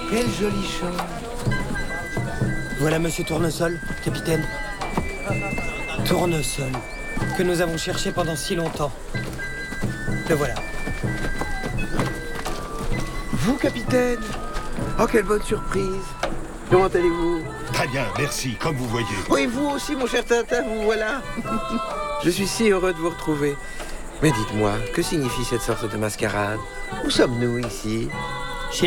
Quelle jolie chose. Voilà Monsieur Tournesol, capitaine. Tournesol, que nous avons cherché pendant si longtemps. Le voilà. Vous, capitaine? Oh, quelle bonne surprise. Comment allez-vous? Très bien, merci, comme vous voyez. Oui, vous aussi, mon cher Tintin, vous voilà. Je suis si heureux de vous retrouver. Mais dites-moi, que signifie cette sorte de mascarade? Où sommes-nous ici?